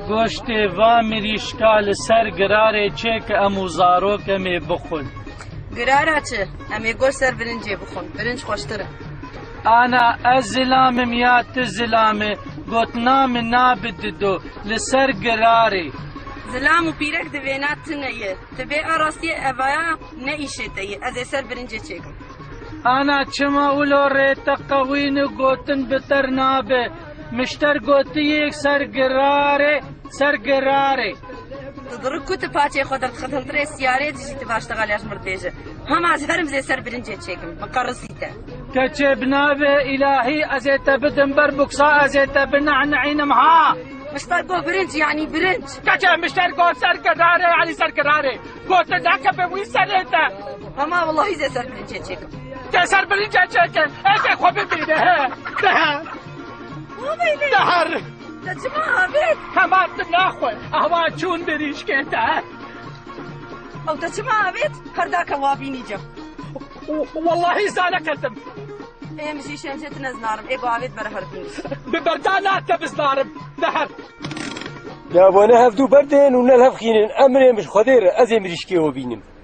گۆشتێ وا مریشکا لەسەر گرارێ چێکە ئەم و زارۆکەمێ بخۆن. گرارە چ؟ ئەمێ گۆشت سەر برنجێ بخۆن، برنج خۆشترە. ئانا ئەس زلامم یا ت زلامێ گوتنا من نابددۆ لەسەر گرارێ. زلام و پیرەک دەوێنات تنەیە، تبێ ئاڕاستیە ئەڤایە نەئیشێتەیە، ئەزێ سەر برنجێ چێکم. ئانا چما ولۆ ڕێتە قەوین و گوتن بتەر نابێ، مشتەر گوتیەک سەر گرارێ سەر گرارێ. تضرب كنت باتي خدر خدر سيارة تجي تباشتغل يا جمر بيجة هم عزهرم زي سر برنجة تشيكم مقرصيته كتشبنا إلهي أزيت بدن بربكسا أزيت بنعنعين مها مشترقو برنج يعني برنج كتشب مشترقو سر قراري يعني سر قراري قلت ذاك بوي سريته هما والله زي سر برنجة تشيكم سر برنجة تشيكم ايه خو ببينه دهر تجمع بيت هما تناخوي اهوا چون بريش كيتا او تجمع بيت هرداك وابيني جو والله زانا كتم ايه مشي شمشت نزنارم ايه قوابيت برهردين ببردانا تبزنارم دهر لا وانا هفدو بردين ونلهف خينين امري مش خدير ازي مريشكي وبينم